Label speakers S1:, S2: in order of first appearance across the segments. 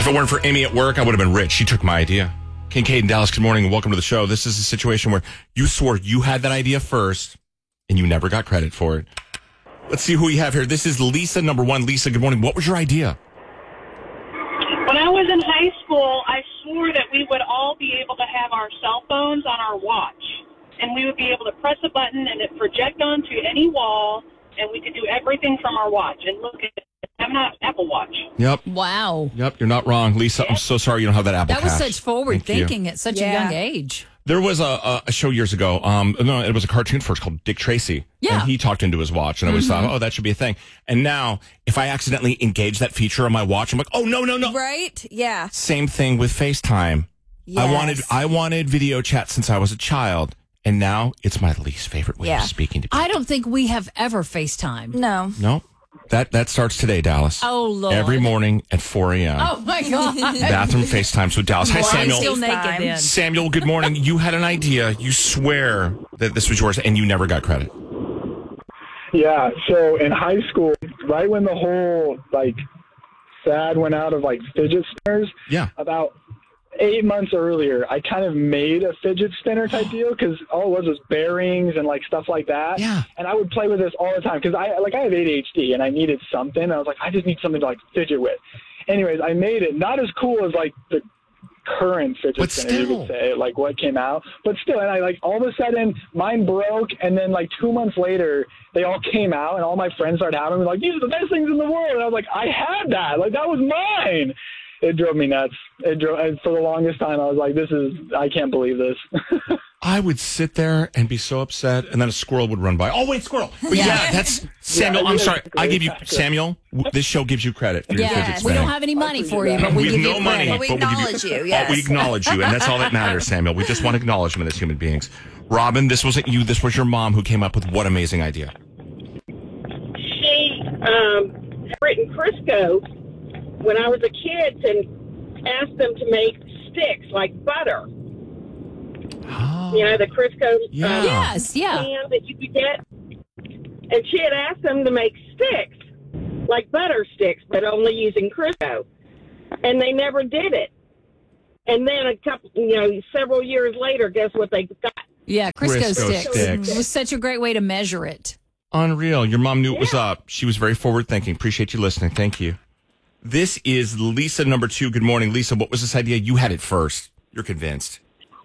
S1: If it weren't for Amy at work, I would have been rich. She took my idea. Kincaid and Dallas, good morning and welcome to the show. This is a situation where you swore you had that idea first and you never got credit for it. Let's see who we have here. This is Lisa, number one. Lisa, good morning. What was your idea?
S2: When I was in high school, I swore that we would all be able to have our cell phones on our watch. And we would be able to press a button and it project onto any wall, and we could do everything from our watch. And look at it. I'm not Apple Watch.
S1: Yep.
S3: Wow.
S1: Yep, you're not wrong. Lisa, I'm so sorry you don't have that Apple
S3: That was
S1: Watch.
S3: such forward thinking at such a young age.
S1: There was a show years ago. No, it was a cartoon first called Dick Tracy.
S3: Yeah.
S1: And he talked into his watch, and I always thought, oh, that should be a thing. And now, if I accidentally engage that feature on my watch, I'm like, oh, no.
S4: Right? Yeah.
S1: Same thing with FaceTime.
S4: Yes.
S1: I wanted video chat since I was a child, and now it's my least favorite way of speaking to people.
S3: I don't think we have ever FaceTime.
S4: No.
S1: No. That starts today, Dallas.
S3: Oh, Lord.
S1: Every morning at 4 a.m.
S3: Oh, my God.
S1: Bathroom FaceTimes with Dallas. Hi,
S3: Well, I'm
S1: Samuel.
S3: still naked then.
S1: Samuel, good morning. You had an idea. You swear that this was yours, and you never got credit.
S5: Yeah, so in high school, right when the whole, fad went out of, fidget spinners, about 8 months earlier, I kind of made a fidget spinner type deal because all it was bearings and, stuff like that.
S1: Yeah.
S5: And I would play with this all the time because I have ADHD, and I needed something. I was like, I just need something to, fidget with. Anyways, I made it. Not as cool as, the current fidget spinner, you could say, what came out. But still, and I, all of a sudden, mine broke, and then, 2 months later, they all came out, and all my friends started having them. These are the best things in the world. And I was like, I had that. That was mine. It drove me nuts. And for the longest time, I was like, I can't believe this.
S1: I would sit there and be so upset, and then a squirrel would run by. Oh, wait, squirrel. But that's Samuel. I'm sorry. I give you, Samuel, this show gives you credit for your fidget
S3: We
S1: spinning.
S3: don't have any money for you, but we give
S1: no
S3: you
S1: money,
S3: credit.
S4: we
S1: but
S4: acknowledge you, yes.
S1: We acknowledge you, and that's all that matters, Samuel. We just want acknowledgement as human beings. Robin, this wasn't you. This was your mom who came up with what amazing idea.
S6: She had written Crisco when I was a kid and asked them to make sticks like butter.
S1: Oh.
S6: You know, the Crisco
S3: Yes,
S6: can that you could get. And she had asked them to make sticks, like butter sticks, but only using Crisco. And they never did it. And then several years later, guess what they got?
S3: Yeah, Crisco sticks.
S1: sticks.
S3: It was such a great way to measure it.
S1: Unreal. Your mom knew it was up. She was very forward thinking. Appreciate you listening. Thank you. This is Lisa, number two. Good morning, Lisa. What was this idea? You had it first. You're convinced.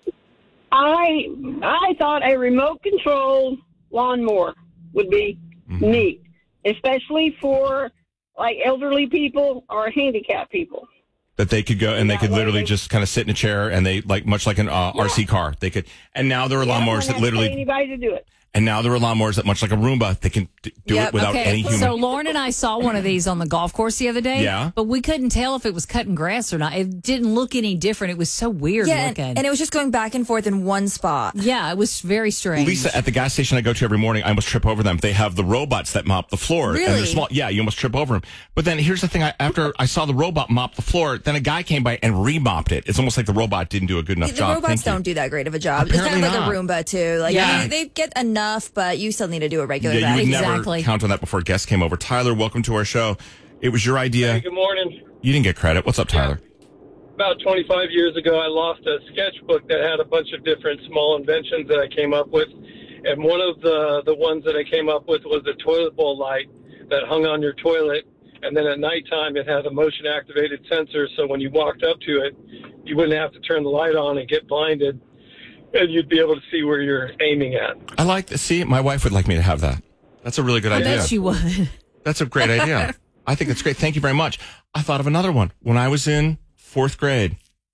S7: I thought a remote control lawnmower would be neat, especially for elderly people or handicapped people.
S1: That they could go and they could literally just kind of sit in a chair and they much like an RC car. They could, and now there are lawnmowers that literally
S7: anybody to do it.
S1: And now there are lawnmowers that, much like a Roomba, they can do it without any human.
S3: So Lauren and I saw one of these on the golf course the other day.
S1: Yeah.
S3: But we couldn't tell if it was cutting grass or not. It didn't look any different. It was so weird looking.
S4: And it was just going back and forth in one spot.
S3: Yeah, it was very strange.
S1: Lisa, at the gas station I go to every morning, I almost trip over them. They have the robots that mop the floor.
S4: Really?
S1: And they're small. Yeah, you almost trip over them. But then here's the thing. After I saw the robot mop the floor, then a guy came by and remopped it. It's almost like the robot didn't do a good enough job.
S4: The robots don't do that great of a job.
S1: Apparently
S4: it's kind of
S1: not.
S4: like a Roomba, too. They get enough, but you still need to do a regular
S1: Yeah, you would
S4: vacuum.
S1: never count on that before guests came over. Tyler, welcome to our show. It was your idea.
S8: Hey, good morning.
S1: You didn't get credit. What's up, Tyler?
S8: About 25 years ago, I lost a sketchbook that had a bunch of different small inventions that I came up with. And one of the ones that I came up with was a toilet bowl light that hung on your toilet. And then at nighttime, it had a motion-activated sensor, so when you walked up to it, you wouldn't have to turn the light on and get blinded, and you'd be able to see where you're aiming at.
S1: I like to see. My wife would like me to have that. That's a really good idea.
S3: I bet you would.
S1: That's a great idea. I think that's great. Thank you very much. I thought of another one. When I was in fourth grade,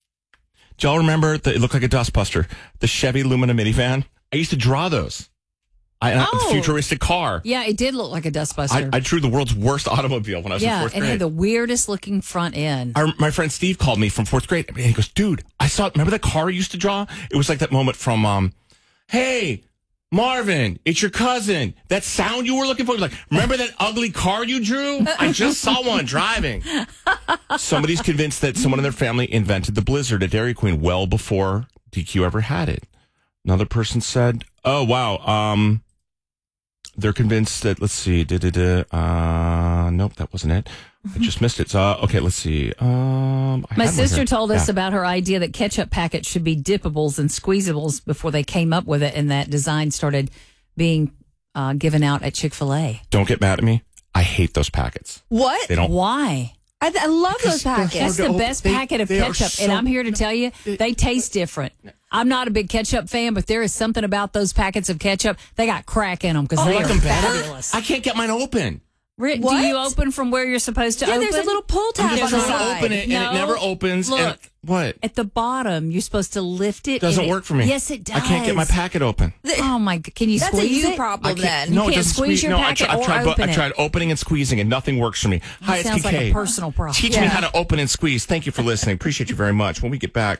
S1: do y'all remember it looked like a dustbuster, the Chevy Lumina minivan? I used to draw those. The futuristic car.
S3: Yeah, it did look like a dustbuster.
S1: I drew the world's worst automobile when I was in fourth grade.
S3: It had the weirdest looking front end.
S1: My friend Steve called me from fourth grade, and he goes, dude, I saw it. Remember that car you used to draw? It was like that moment from, hey, Marvin, it's your cousin. That sound you were looking for. Like, remember that ugly car you drew? I just saw one driving. Somebody's convinced that someone in their family invented the Blizzard at Dairy Queen well before DQ ever had it. Another person said, oh, wow, they're convinced that, let's see, nope, that wasn't it. I just missed it. So, okay, let's see.
S3: My sister told us about her idea that ketchup packets should be dippables and squeezables before they came up with it, and that design started being given out at Chick-fil-A.
S1: Don't get mad at me. I hate those packets.
S4: What?
S1: They don't.
S3: Why?
S4: I love those packets.
S3: That's the best packet of ketchup, and I'm here to tell you, they taste different. I'm not a big ketchup fan, but there is something about those packets of ketchup. They got crack in them because they
S1: like
S3: are
S1: them better?
S3: fabulous.
S1: I can't get mine open.
S3: Do you open from where you're supposed to open?
S4: Yeah, there's a little pull tab
S1: I'm
S4: on the
S1: trying to
S4: side.
S1: open it, and it never opens.
S3: Look.
S1: What?
S3: At the bottom, you're supposed to lift it.
S1: Doesn't work for me.
S3: Yes, it does.
S1: I can't get my packet open.
S3: Oh, my God. Can you
S4: That's
S3: squeeze
S4: a you
S3: it?
S4: problem then.
S3: You
S1: No, it
S3: can't
S1: doesn't
S3: squeeze your packet
S1: I've
S3: or
S1: tried,
S3: open
S1: I've
S3: it.
S1: tried opening and squeezing, and nothing works for me. Hi, it's
S3: sounds
S1: PK.
S3: like a personal problem.
S1: Teach me how to open and squeeze. Thank you for listening. Appreciate you very much. When we get back,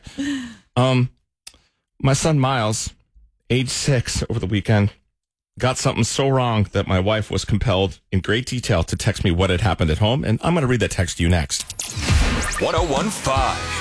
S1: my son Miles, age 6, over the weekend, got something so wrong that my wife was compelled in great detail to text me what had happened at home, and I'm going to read that text to you next.
S9: 101.5